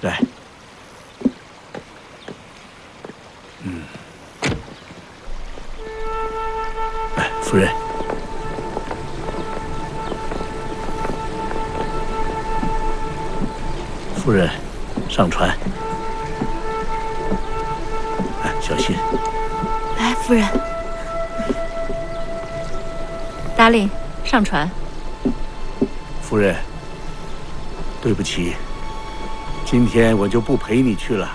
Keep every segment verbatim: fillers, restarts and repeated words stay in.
来，嗯，来，夫人。 夫人，上船。哎，小心。 来，夫人。达令，上船。 夫人，对不起，今天我就不陪你去了。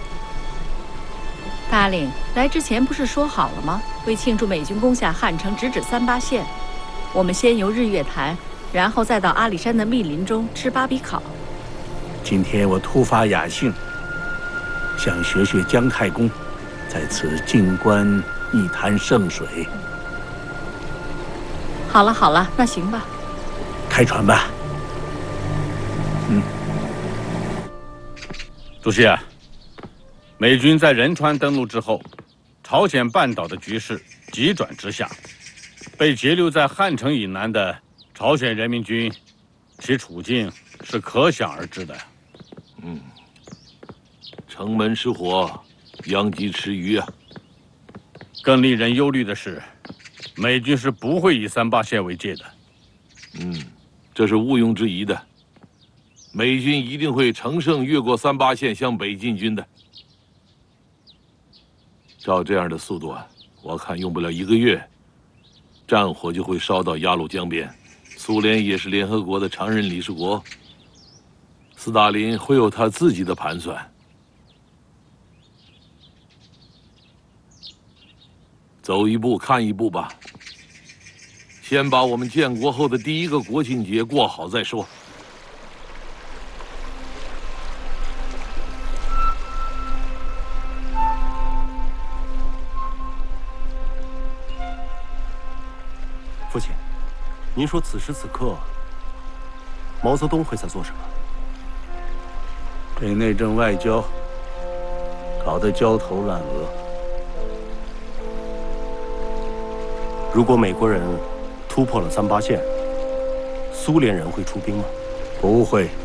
达令，来之前不是说好了吗？为庆祝美军攻下汉城，直指三八线，我们先游日月潭，然后再到阿里山的密林中吃巴比烤。 今天我突发雅兴，想学学姜太公，在此静观一潭圣水。 好了好了，那行吧， 开船吧。嗯， 主席啊，美军在仁川登陆之后，朝鲜半岛的局势急转直下，被截留在汉城以南的朝鲜人民军，其处境是可想而知的。 嗯，城门失火，殃及池鱼啊！ 更令人忧虑的是，美军是不会以三八线为界的。 嗯，这是毋庸置疑的。美军一定会乘胜越过三八线向北进军的。照这样的速度啊，我看用不了一个月，战火就会烧到鸭绿江边。苏联也是联合国的常任理事国。 斯大林会有他自己的盘算。走一步看一步吧，先把我们建国后的第一个国庆节过好再说。 父亲，您说此时此刻，毛泽东会在做什么？ 对内政外交搞得焦头烂额。 如果美国人突破了三八线，苏联人会出兵吗？ 不会。